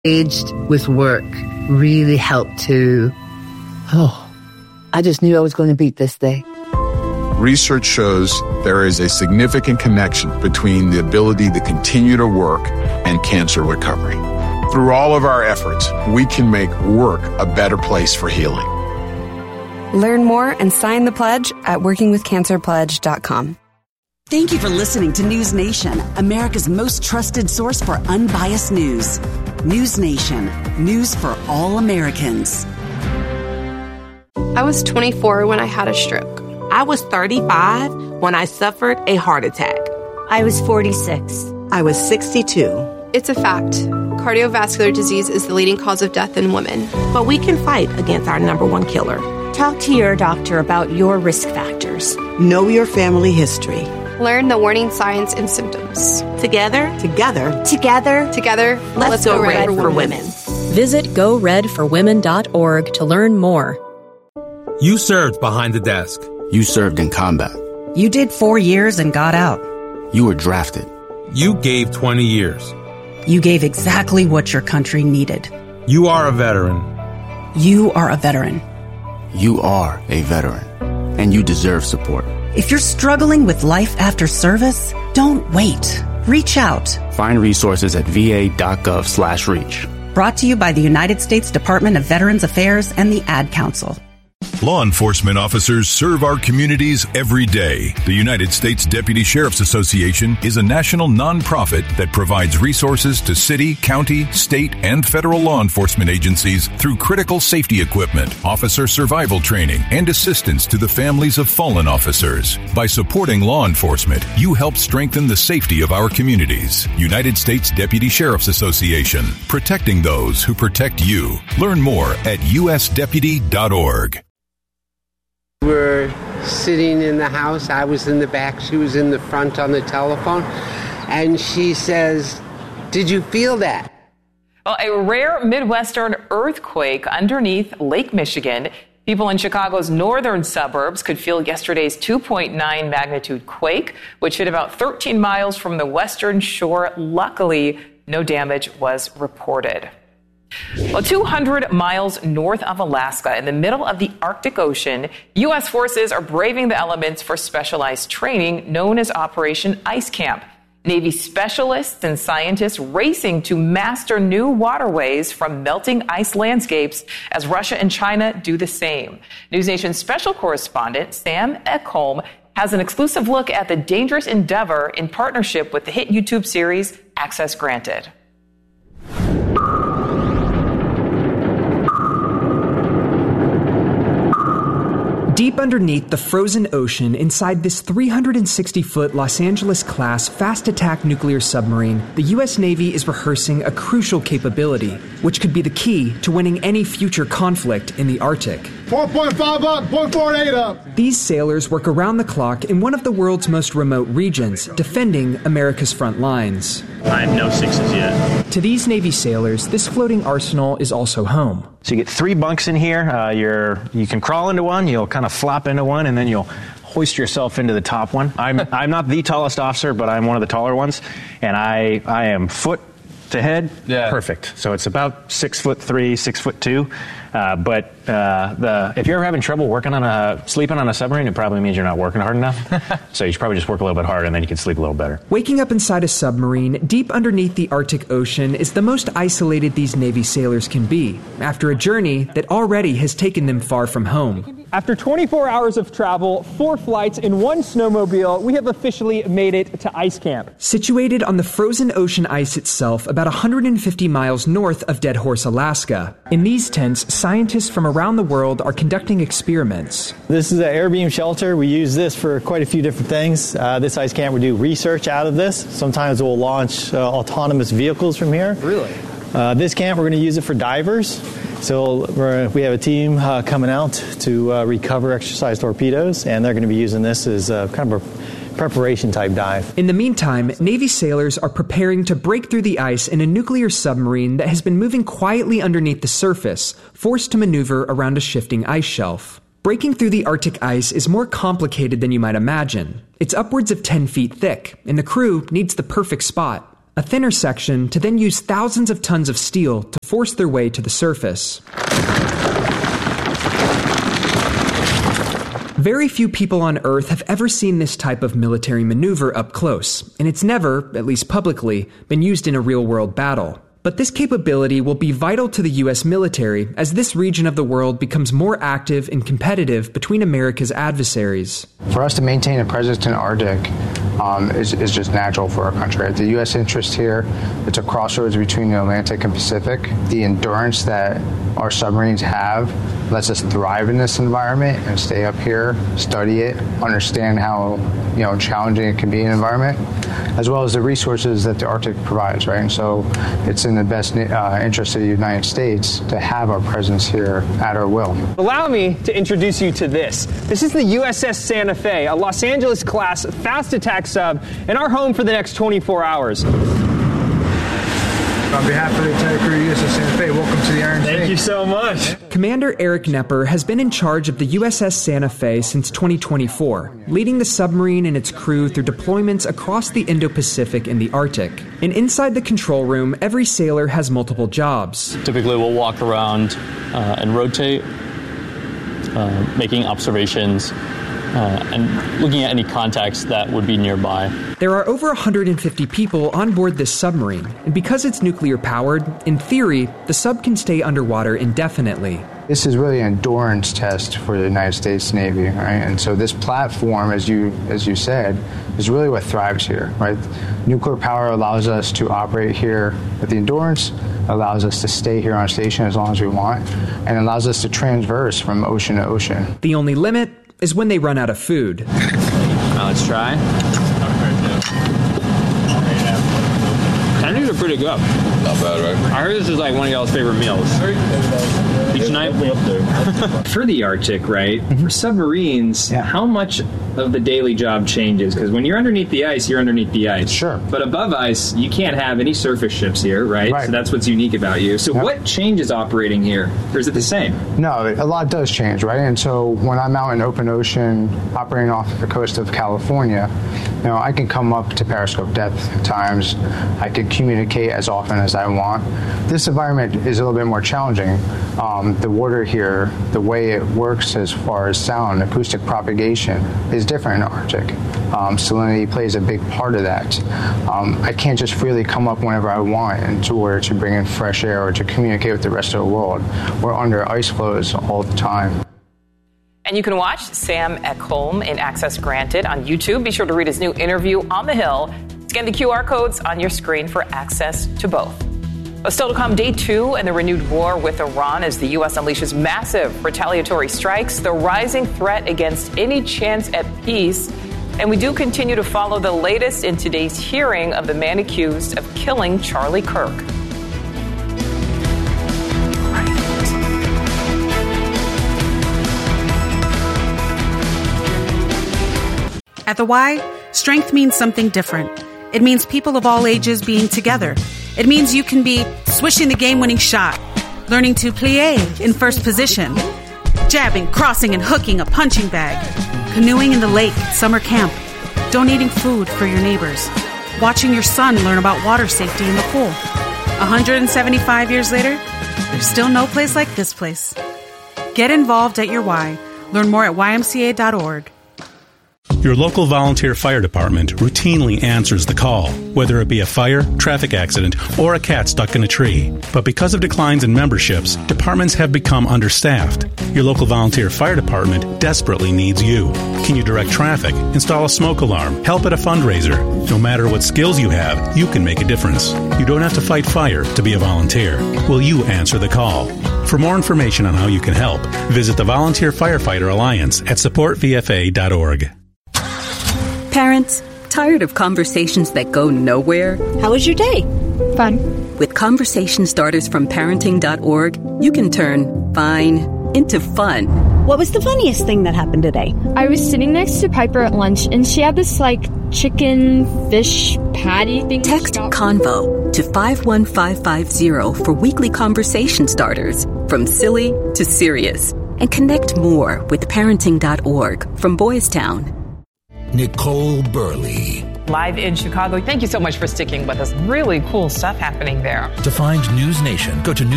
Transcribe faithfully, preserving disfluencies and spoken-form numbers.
Engaged with work really helped to, oh, I just knew I was going to beat this day. Research shows there is a significant connection between the ability to continue to work and cancer recovery. Through all of our efforts, we can make work a better place for healing. Learn more and sign the pledge at working with cancer pledge dot com. Thank you for listening to News Nation, America's most trusted source for unbiased news. News Nation, news for all Americans. I was twenty-four when I had a stroke. I was thirty-five when I suffered a heart attack. I was forty-six. I was sixty-two. It's a fact. Cardiovascular disease is the leading cause of death in women. But we can fight against our number one killer. Talk to your doctor about your risk factors. Know your family history. Learn the warning signs and symptoms. Together, together, together, together, let's, let's go, go red, red for, for women. women. Visit go red for women dot org to learn more. You served behind the desk. You served in combat. You did four years and got out. You were drafted. You gave twenty years. You gave exactly what your country needed. You are a veteran. You are a veteran. You are a veteran, and you deserve support. If you're struggling with life after service, don't wait. Reach out. Find resources at v a dot gov slash reach. Brought to you by the United States Department of Veterans Affairs and the Ad Council. Law enforcement officers serve our communities every day. The United States Deputy Sheriff's Association is a national nonprofit that provides resources to city, county, state, and federal law enforcement agencies through critical safety equipment, officer survival training, and assistance to the families of fallen officers. By supporting law enforcement, you help strengthen the safety of our communities. United States Deputy Sheriff's Association, protecting those who protect you. Learn more at u s deputy dot org. We're sitting in the house. I was in the back. She was in the front on the telephone. And she says, "Did you feel that?" Well, a rare Midwestern earthquake underneath Lake Michigan. People in Chicago's northern suburbs could feel yesterday's two point nine magnitude quake, which hit about thirteen miles from the western shore. Luckily, no damage was reported. Well, two hundred miles north of Alaska, in the middle of the Arctic Ocean, U S forces are braving the elements for specialized training known as Operation Ice Camp. Navy specialists and scientists racing to master new waterways from melting ice landscapes as Russia and China do the same. News Nation special correspondent Sam Ekholm has an exclusive look at the dangerous endeavor in partnership with the hit YouTube series Access Granted. Deep underneath the frozen ocean, inside this three hundred sixty foot Los Angeles-class fast-attack nuclear submarine, the U S Navy is rehearsing a crucial capability, which could be the key to winning any future conflict in the Arctic. four point five up, point four eight up. These sailors work around the clock in one of the world's most remote regions, defending America's front lines. I have no sixes yet. To these Navy sailors, this floating arsenal is also home. So you get three bunks in here. Uh, you're, you can crawl into one, you'll kind of flop into one, and then you'll hoist yourself into the top one. I'm I'm not the tallest officer, but I'm one of the taller ones, and I, I am foot to head, yeah. Perfect. So it's about six foot three, six foot two. Uh, but uh, the if you're ever having trouble working on a sleeping on a submarine, it probably means you're not working hard enough. So you should probably just work a little bit harder, and then you can sleep a little better. Waking up inside a submarine deep underneath the Arctic Ocean is the most isolated these Navy sailors can be, after a journey that already has taken them far from home. After twenty-four hours of travel, four flights, and one snowmobile, we have officially made it to Ice Camp. Situated on the frozen ocean ice itself, about one hundred fifty miles north of Dead Horse, Alaska. In these tents, scientists from around the world are conducting experiments. This is an air beam shelter. We use this for quite a few different things. Uh, this ice camp, we do research out of this. Sometimes we'll launch uh, autonomous vehicles from here. Really? Uh, this camp, we're going to use it for divers. So we're, we have a team uh, coming out to uh, recover exercise torpedoes, and they're going to be using this as uh, kind of a preparation type dive. In the meantime, Navy sailors are preparing to break through the ice in a nuclear submarine that has been moving quietly underneath the surface, forced to maneuver around a shifting ice shelf. Breaking through the Arctic ice is more complicated than you might imagine. It's upwards of ten feet thick, and the crew needs the perfect spot. a thinner section to then use thousands of tons of steel to force their way to the surface. Very few people on Earth have ever seen this type of military maneuver up close, and it's never, at least publicly, been used in a real-world battle. But this capability will be vital to the U S military as this region of the world becomes more active and competitive between America's adversaries. For us to maintain a presence in the Arctic um, is, is just natural for our country. The U S interest here, it's a crossroads between the Atlantic and Pacific. The endurance that our submarines have lets us thrive in this environment and stay up here, study it, understand how you know challenging it can be in an environment, as well as the resources that the Arctic provides, right? And so it's in the best uh, interest of the United States to have our presence here at our will. Allow me to introduce you to this. This is the U S S Santa Fe, a Los Angeles-class fast attack sub, and our home for the next twenty-four hours. On behalf of the entire crew of U S S Santa Fe, welcome to the Iron State. Thank you so much. Commander Eric Knepper has been in charge of the U S S Santa Fe since twenty twenty-four, leading the submarine and its crew through deployments across the Indo-Pacific and the Arctic. And inside the control room, every sailor has multiple jobs. Typically, we'll walk around uh, and rotate, uh, making observations, Uh, and looking at any contacts that would be nearby. There are over one hundred fifty people on board this submarine, and because it's nuclear-powered, in theory, the sub can stay underwater indefinitely. This is really an endurance test for the United States Navy, right? And so this platform, as you as you said, is really what thrives here, right? Nuclear power allows us to operate here with the endurance, allows us to stay here on station as long as we want, and allows us to transverse from ocean to ocean. The only limit is when they run out of food. Now let's try. These are pretty good. Not bad, right? I heard this is like one of y'all's favorite meals. Each night? Way up there. For the Arctic, right? Mm-hmm. For submarines, yeah. How much of the daily job changes? Because when you're underneath the ice, you're underneath the ice. Sure. But above ice, you can't have any surface ships here, right? Right. So that's what's unique about you. So yep. What changes operating here? Or is it the same? No, a lot does change, right? And so when I'm out in open ocean, operating off the coast of California, you know, I can come up to periscope depth at times. I can communicate as often as I want. This environment is a little bit more challenging. Um, the water here, the way it works as far as sound, acoustic propagation, is different in the Arctic. Um, salinity plays a big part of that. Um, I can't just freely come up whenever I want in order to bring in fresh air or to communicate with the rest of the world. We're under ice floes all the time. And you can watch Sam Ekholm in Access Granted on YouTube. Be sure to read his new interview on the Hill. Scan the Q R codes on your screen for access to both. But still to come, day two and the renewed war with Iran as the U S unleashes massive retaliatory strikes, the rising threat against any chance at peace. And we do continue to follow the latest in today's hearing of the man accused of killing Charlie Kirk. At the Y, strength means something different. It means people of all ages being together. It means you can be swishing the game-winning shot, learning to plie in first position, jabbing, crossing, and hooking a punching bag, canoeing in the lake at summer camp, donating food for your neighbors, watching your son learn about water safety in the pool. one hundred seventy-five years later, there's still no place like this place. Get involved at your Y. Learn more at Y M C A dot org. Your local volunteer fire department routinely answers the call, whether it be a fire, traffic accident, or a cat stuck in a tree. But because of declines in memberships, departments have become understaffed. Your local volunteer fire department desperately needs you. Can you direct traffic, install a smoke alarm, help at a fundraiser? No matter what skills you have, you can make a difference. You don't have to fight fire to be a volunteer. Will you answer the call? For more information on how you can help, visit the Volunteer Firefighter Alliance at support v f a dot org. Parents, tired of conversations that go nowhere? How was your day? Fun. With conversation starters from parenting dot org, you can turn fine into fun. What was the funniest thing that happened today? I was sitting next to Piper at lunch, and she had this, like, chicken fish patty thing. Text CONVO to five one five five zero for weekly conversation starters, from silly to serious. And connect more with parenting dot org from Boys Town. Nicole Burley, live in Chicago. Thank you so much for sticking with us. Really cool stuff happening there. To find News Nation, go to news